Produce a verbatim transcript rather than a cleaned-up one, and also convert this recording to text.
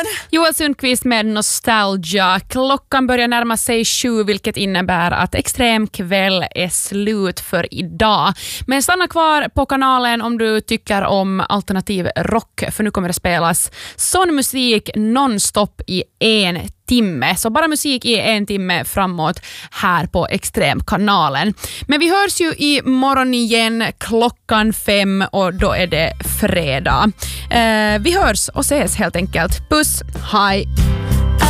Joel Sundqvist med Nostalgia. Klockan börjar närma sig sju, vilket innebär att Extrem kväll är slut för idag. Men stanna kvar på kanalen om du tycker om alternativ rock, för nu kommer det spelas sån musik nonstop i en timme. Så bara musik i en timme framåt här på Extremkanalen. Men vi hörs ju i morgon igen klockan fem och då är det fredag. Eh, vi hörs och ses helt enkelt. Puss, hej!